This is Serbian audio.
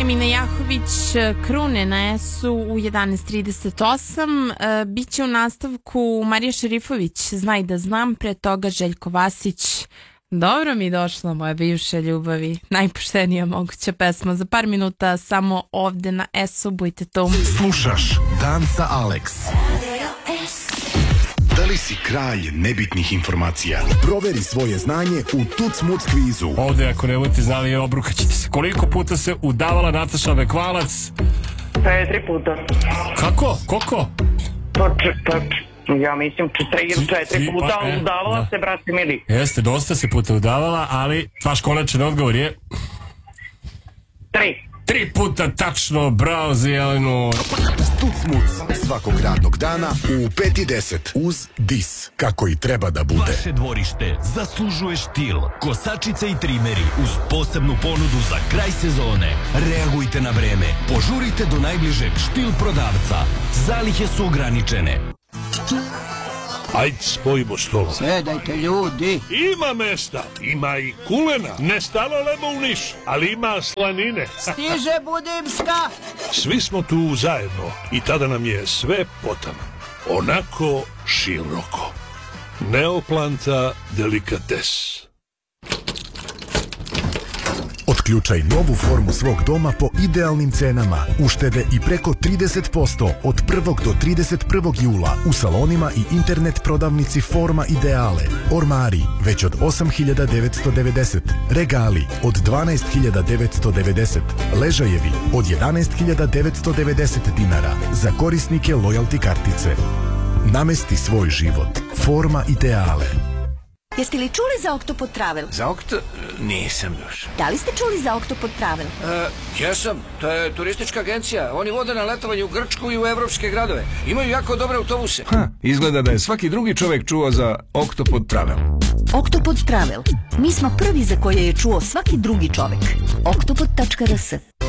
Emina Jahović, Krune na S-u u 11.38. Biće u nastavku Marija Šerifović, Znaj da znam, pre toga Željko Vasić. Dobro mi došla moja bivša ljubavi, najpoštenija moguća pesma. Za par minuta samo ovde na S-u, budite tu. Slušaš Dan sa Alex. Da li si kralj nebitnih informacija? Proveri svoje znanje u Tuc Muc kvizu. Ovde ako ne budete znali, obrukaćete se. Koliko puta se udavala Nataša Bekvalac? 4 puta. Kako? Koliko? Ja mislim 4 puta udavala se, brate mili. Jeste, dosta se puta udavala, ali vaš konačan odgovor je... 3 puta tačno, bravo za Jelenu. Tucmuc svakog radnog dana u 5:10 uz Dis, kako i treba da bude. Vaše dvorište zaslužuje štil, kosačice i trimeri uz posebnu ponudu za kraj sezone. Reagujte na vreme, požurite do najbližeg štil prodavca. Zalihe su ograničene. Ajde, spojimo stolo. Sedajte ljudi. Ima mesta, ima i kulena. Ne stalo lemo u Niš, ali ima slanine. Stiže Budimska. Svi smo tu zajedno i tada nam je sve potano. Onako široko. Neoplanta delikates. Otključaj novu formu svog doma po idealnim cenama. Uštede i preko 30% od 1. do 31. jula u salonima i internet prodavnici Forma Ideale. Ormari već od 8.990. Regali od 12.990. Ležajevi od 11.990 dinara za korisnike lojalty kartice. Namesti svoj život. Forma Ideale. Jeste li čuli za Oktopod Travel? Za nisam još. Da li ste čuli za Oktopod Travel? Jesam, to je turistička agencija. Oni vode na letovanje u Grčku i u evropske gradove. Imaju jako dobre autobuse. Izgleda da je svaki drugi čovek čuo za Oktopod Travel. Oktopod Travel. Mi smo prvi za koje je čuo svaki drugi čovek. Oktopod.rs